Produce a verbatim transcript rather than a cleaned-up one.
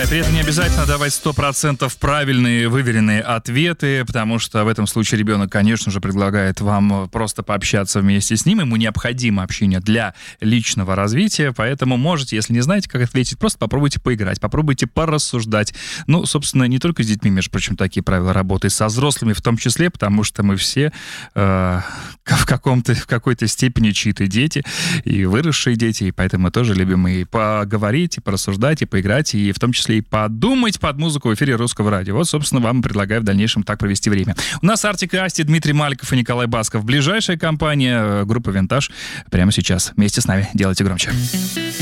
При этом не обязательно давать сто процентов правильные, выверенные ответы, потому что в этом случае ребенок, конечно же, предлагает вам просто пообщаться вместе с ним. Ему необходимо общение для личного развития, поэтому можете, если не знаете, как ответить, просто попробуйте поиграть, попробуйте порассуждать. Ну, собственно, не только с детьми, между прочим, такие правила работы, со взрослыми в том числе, потому что мы все э, в, каком-то, в какой-то степени чьи-то дети, и выросшие дети, и поэтому мы тоже любим и поговорить, и порассуждать, и поиграть, и в том числе и подумать под музыку в эфире Русского радио. Вот, собственно, вам предлагаю в дальнейшем так провести время. У нас Артик и Асти, Дмитрий Маликов и Николай Басков. Ближайшая компания, группа «Винтаж» прямо сейчас. Вместе с нами. Делайте громче.